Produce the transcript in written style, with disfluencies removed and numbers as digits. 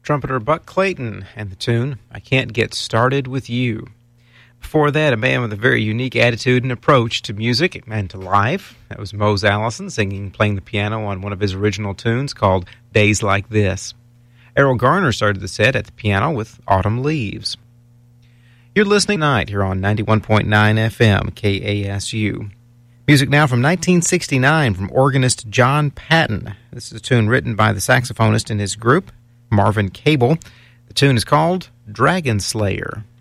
trumpeter Buck Clayton and the tune, I Can't Get Started With You. Before that, a man with a very unique attitude and approach to music and to life. That was Mose Allison playing the piano on one of his original tunes called Days Like This. Errol Garner started the set at the piano with Autumn Leaves. You're listening tonight here on 91.9 FM KASU. Music now from 1969 from organist John Patton. This is a tune written by the saxophonist in his group, Marvin Cable. The tune is called Dragon Slayer.